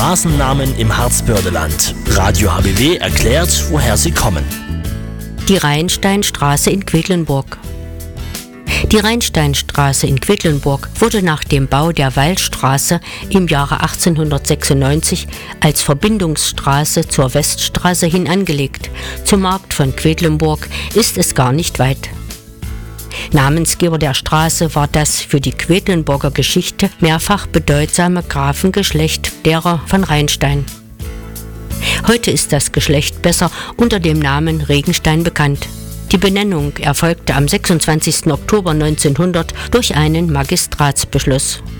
Straßennamen im Harzbördeland. Radio HBW erklärt, woher sie kommen. Die Rheinsteinstraße in Quedlinburg. Die Rheinsteinstraße in Quedlinburg wurde nach dem Bau der Wallstraße im Jahre 1896 als Verbindungsstraße zur Weststraße hin angelegt. Zum Markt von Quedlinburg ist es gar nicht weit. Namensgeber der Straße war das für die Quedlinburger Geschichte mehrfach bedeutsame Grafengeschlecht derer von Rheinstein. Heute ist das Geschlecht besser unter dem Namen Regenstein bekannt. Die Benennung erfolgte am 26. Oktober 1900 durch einen Magistratsbeschluss.